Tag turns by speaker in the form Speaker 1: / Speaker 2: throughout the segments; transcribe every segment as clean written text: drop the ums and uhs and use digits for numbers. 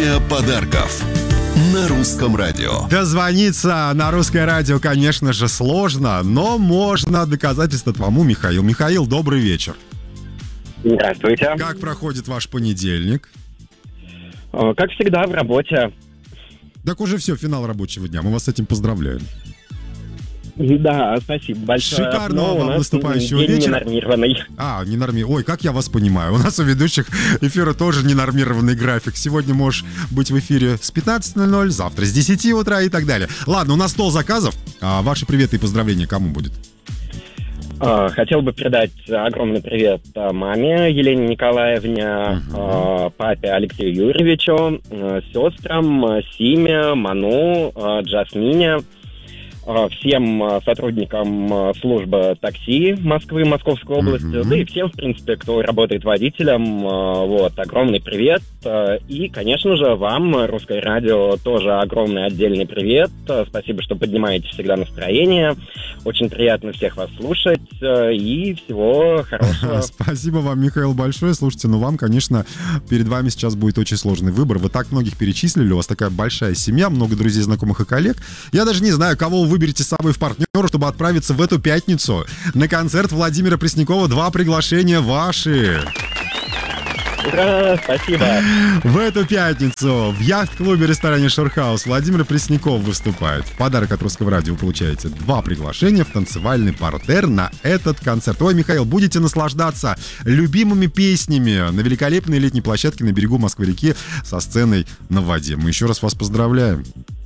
Speaker 1: Время подарков на Русском радио.
Speaker 2: Дозвониться на Русское радио, конечно же, сложно, но можно. Доказательство тому Михаил. Михаил, добрый вечер.
Speaker 3: Здравствуйте.
Speaker 2: Как проходит ваш понедельник?
Speaker 3: Как всегда, в работе.
Speaker 2: Так уже все, финал рабочего дня. Мы вас с этим поздравляем.
Speaker 3: Да, спасибо большое.
Speaker 2: Шикарного вам наступающего
Speaker 3: день
Speaker 2: вечера.
Speaker 3: Ненормированный.
Speaker 2: Ненормированный. Ой, как я вас понимаю. У нас у ведущих эфира тоже ненормированный график. Сегодня можешь быть в эфире с 15:00, завтра с 10 утра и так далее. Ладно, у нас стол заказов. Ваши приветы и поздравления кому будет?
Speaker 3: Хотел бы передать огромный привет маме Елене Николаевне, папе Алексею Юрьевичу, сестрам Симе, Ману, Джасмине, всем сотрудникам службы такси Москвы, Московской области, да и всем, в принципе, кто работает водителем. Огромный привет. И, конечно же, вам, Русское радио, тоже огромный отдельный привет. Спасибо, что поднимаете всегда настроение. Очень приятно всех вас слушать. И всего хорошего.
Speaker 2: Спасибо вам, Михаил, большое. Слушайте, вам, конечно, перед вами сейчас будет очень сложный выбор. Вы так многих перечислили, у вас такая большая семья, много друзей, знакомых и коллег. Я даже не знаю, кого вы выберете с собой в партнеры, чтобы отправиться в эту пятницу на концерт Владимира Преснякова. 2 приглашения ваши.
Speaker 3: Ура, спасибо.
Speaker 2: В эту пятницу в яхт-клубе ресторане Шорхаус Владимир Пресняков выступает. В подарок от Русского радио вы получаете 2 приглашения в танцевальный партер на этот концерт. Ой, Михаил, будете наслаждаться любимыми песнями на великолепной летней площадке на берегу Москвы-реки со сценой на воде. Мы еще раз вас поздравляем.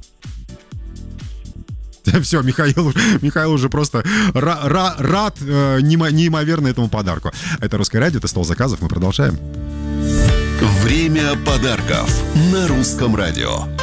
Speaker 2: Все, Михаил уже просто рад неимоверно этому подарку. Это Русское радио, это стол заказов, мы продолжаем.
Speaker 1: Время подарков на Русском радио.